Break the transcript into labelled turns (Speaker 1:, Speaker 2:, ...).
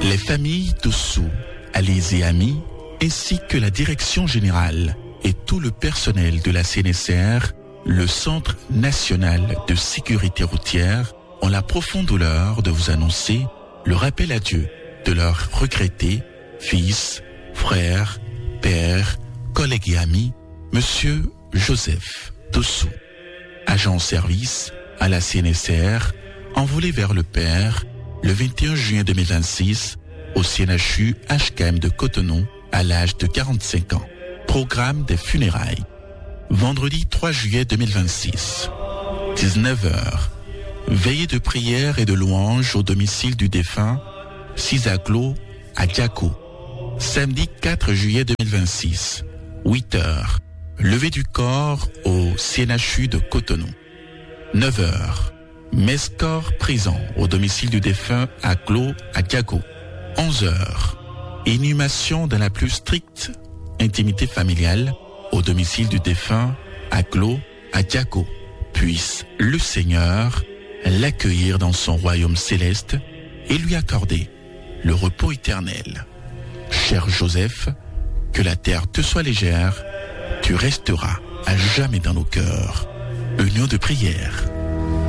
Speaker 1: Les familles Dossou, alliés et amis, ainsi que la direction générale et tout le personnel de la CNSR, le Centre national de sécurité routière, ont la profonde douleur de vous annoncer le rappel à Dieu de leur regretté fils, frère, père, collègue et ami, Monsieur Joseph Dossou, agent en service à la CNSR, envolé vers le Père le 21 juin 2026 au CNHU HKM de Cotonou à l'âge de 45 ans. Programme des funérailles. Vendredi 3 juillet 2026, 19h. Veillée de prière et de louange au domicile du défunt, Cisaglo à Diaco. Samedi 4 juillet 2026, 8h. Levée du corps au CNHU de Cotonou. 9h. Messe-corps présent au domicile du défunt à Glo à Diago. 11h. Inhumation dans la plus stricte intimité familiale au domicile du défunt à Glo à Diago. Puisse le Seigneur l'accueillir dans son royaume céleste et lui accorder le repos éternel. Cher Joseph, que la terre te soit légère, tu resteras à jamais dans nos cœurs. Union de prière.